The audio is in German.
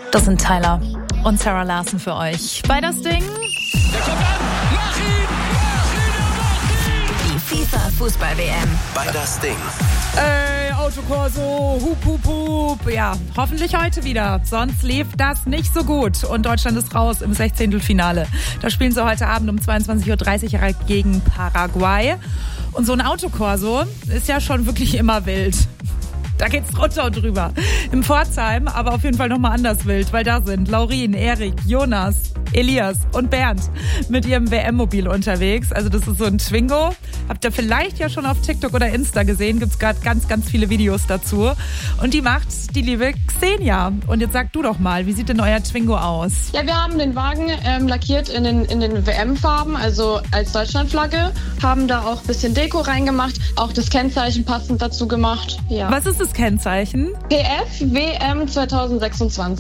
Das sind Tyler und Sarah Larson für euch. Bei das Ding. Der kommt an, mach ihn! Die FIFA-Fußball-WM. Bei das Ding. Autokorso, hup, hup, hup. Ja, hoffentlich heute wieder. Sonst lief das nicht so gut. Und Deutschland ist raus im 16. Da spielen sie heute Abend um 22.30 Uhr gegen Paraguay. Und so ein Autokorso ist ja schon wirklich immer wild. Da geht's drunter und drüber. Im Pforzheim aber auf jeden Fall nochmal anders wild, weil da sind Laurin, Erik, Jonas, Elias und Bernd mit ihrem WM-Mobil unterwegs. Also das ist so ein Twingo. Habt ihr vielleicht ja schon auf TikTok oder Insta gesehen. Gibt's gerade ganz, ganz viele Videos dazu. Und die macht die liebe Xenia. Und jetzt sag du doch mal, wie sieht denn euer Twingo aus? Ja, wir haben den Wagen lackiert in den WM-Farben, also als Deutschlandflagge. Haben da auch ein bisschen Deko reingemacht. Auch das Kennzeichen passend dazu gemacht. Ja. Was ist das Kennzeichen? PF WM 2026.